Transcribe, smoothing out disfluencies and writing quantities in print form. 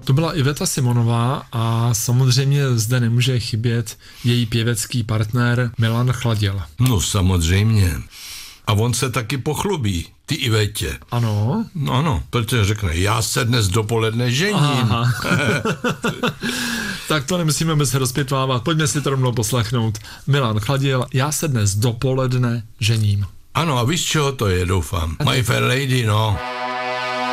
To byla Iveta Simonová a samozřejmě zde nemůže chybět její pěvecký partner Milan Chladil. No samozřejmě. A on se taky pochlubí, ty Ivetě. Ano? No ano, protože řekne, já se dnes dopoledne žením. Tak to nemusíme bez rozpětvávat, pojďme si to rovnou poslechnout. Milan Chladil, já se dnes dopoledne žením. Ano, a víš, čeho to je, doufám? My Fair Lady, no.